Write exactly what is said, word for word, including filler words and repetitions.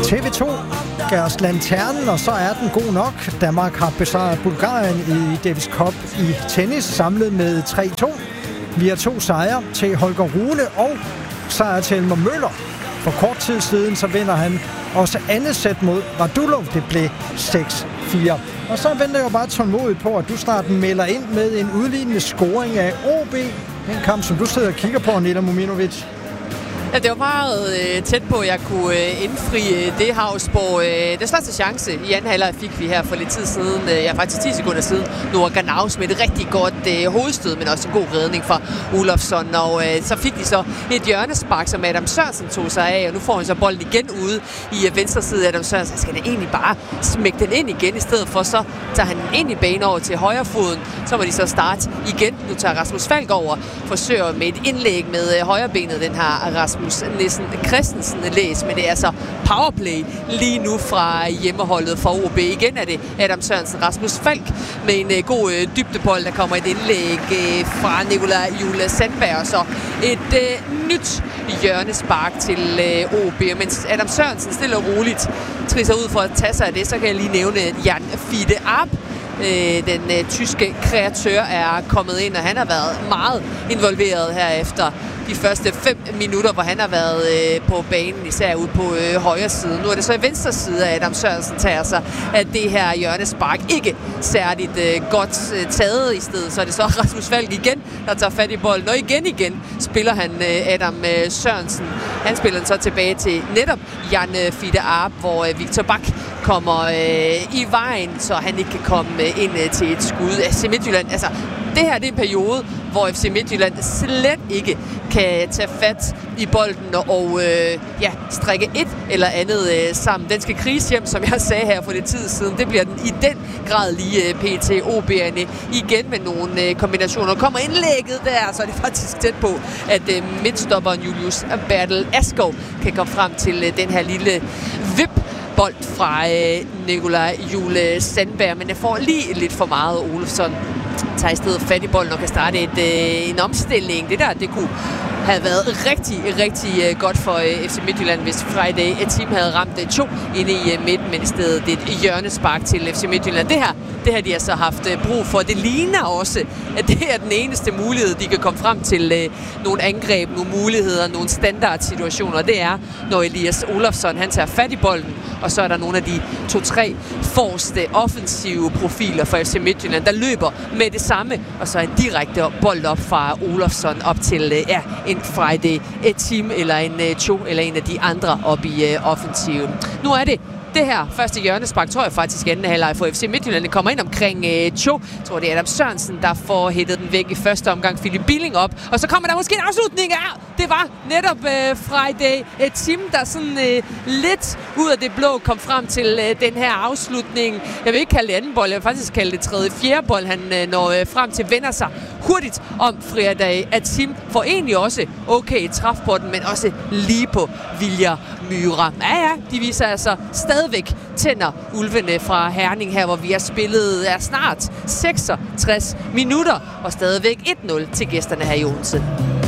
T V to gav os lanternen, og så er den god nok. Danmark har besejret Bulgarien i Davis Cup i tennis, samlet med tre to. Vi har to sejre til Holger Rune og sejr til Elmer Møller. For kort tid siden så vinder han også andet sæt mod Radulov. Det blev seks fire. Og så venter jeg jo bare tålmodigt på, at du snart melder ind med en udlignende scoring af O B. Den kamp, som du sidder og kigger på, Nela Muminovic. Ja, det var meget øh, tæt på, at jeg kunne øh, indfri øh, det, Havsborg. Øh, den største chance i anden halvleg fik vi her for lidt tid siden, øh, ja faktisk ti sekunder siden, Nora Ganaus med et rigtig godt øh, hovedstød, men også en god redning fra Olofsson. Og øh, så fik de så et hjørnespark, som Adam Sørensen tog sig af, og nu får han så bolden igen ude i øh, venstre side. Adam Sørensen skal det egentlig bare smække den ind igen, i stedet for så tager han den ind i banen over til højre foden. Så må de så starte igen. Nu tager Rasmus Falk over, forsøger med et indlæg med øh, højrebenet, den her Rasmus Nissen Christensen læs, men det er så powerplay lige nu fra hjemmeholdet for O B. Igen er det Adam Sørensen, Rasmus Falk med en uh, god uh, dybdebold. Der kommer et indlæg uh, fra Nikolaj Jule Sandberg, og så et uh, nyt hjørnespark til uh, O B. Mens Adam Sørensen stille og roligt trisser ud for at tage sig af det, så kan jeg lige nævne Jan Fide Arp. Den uh, tyske kreatør er kommet ind, og han har været meget involveret her efter de første fem minutter, hvor han har været øh, på banen, især ude på øh, højre side. Nu er det så i venstre side, at Adam Sørensen tager sig at det her hjørnespark ikke særligt øh, godt øh, taget. I stedet så er det så Rasmus Falk igen, der tager fat i bolden. Og igen igen spiller han øh, Adam øh, Sørensen. Han spiller den så tilbage til netop Jan øh, Fide Arp, hvor øh, Victor Bak kommer øh, i vejen, så han ikke kan komme øh, ind øh, til et skud af F C Midtjylland. Altså, det her det er en periode, hvor F C Midtjylland slet ikke kan tage fat i bolden og øh, ja, strikke et eller andet øh, sammen. Den skal kriges hjem, som jeg sagde her for lidt tid siden. Det bliver den i den grad lige øh, P T. O B'erne igen med nogle øh, kombinationer. Kommer indlægget der, så er det faktisk tæt på, at øh, midtstopperen Julius Bertel Askov kan komme frem til øh, den her lille vip bold fra øh, Nikolaj Jule Sandberg, men jeg får lige lidt for meget. Olofsson tager i stedet fat i bolden og kan starte et, øh, en omstilling. Det der, det kunne have været rigtig, rigtig godt for øh, F C Midtjylland, hvis Friday et team havde ramt øh, to inde i øh, midten, men i stedet det et hjørnespark til F C Midtjylland. Det her, det her de har så haft øh, brug for. Det ligner også, at det er den eneste mulighed, de kan komme frem til øh, nogle angreb, nogle muligheder, nogle standardsituationer. Det er, når Elias Olofsson, han tager fat i bolden, og så er der nogle af de to-tre forreste offensive profiler for F C Midtjylland, der løber med det samme, og så en direkte bold op fra Olofsson op til øh, ja, en Friday et team eller en uh, to eller en af de andre op i uh, offensiven. Nu er det det her første hjørnespark, tror jeg faktisk anden halvleg for F C Midtjylland. Det kommer ind omkring øh, to. Jeg tror, det er Adam Sørensen, der får hættet den væk i første omgang. Philip Billing op. Og så kommer der måske en afslutning. Ja, det var netop øh, Friday et team, der sådan øh, lidt ud af det blå kom frem til øh, den her afslutning. Jeg vil ikke kalde det anden bold. Jeg vil faktisk kalde det tredje fjerde bold. Han øh, når øh, frem til, vender sig hurtigt om Friday et team. Får egentlig også okay træf på den, men også lige på Vilja Myra. Ja, ja, de viser altså stadigvæk tænder ulvene fra Herning her, hvor vi har spillet er snart seksogtres minutter og stadigvæk et nul til gæsterne her i Odense.